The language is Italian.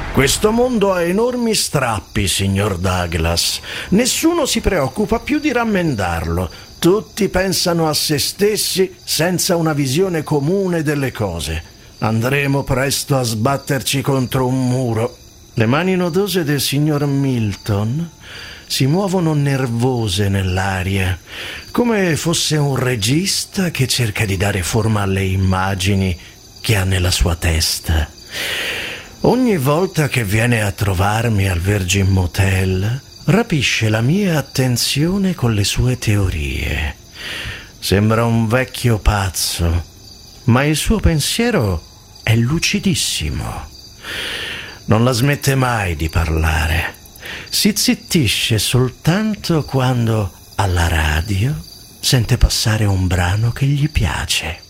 Questo mondo ha enormi strappi, signor Douglas. Nessuno si preoccupa più di rammendarlo. Tutti pensano a se stessi senza una visione comune delle cose. Andremo presto a sbatterci contro un muro. Le mani nodose del signor Milton si muovono nervose nell'aria, come fosse un regista che cerca di dare forma alle immagini che ha nella sua testa. Ogni volta che viene a trovarmi al Virgin Motel, rapisce la mia attenzione con le sue teorie. Sembra un vecchio pazzo, ma il suo pensiero è lucidissimo. Non la smette mai di parlare. Si zittisce soltanto quando, alla radio, sente passare un brano che gli piace.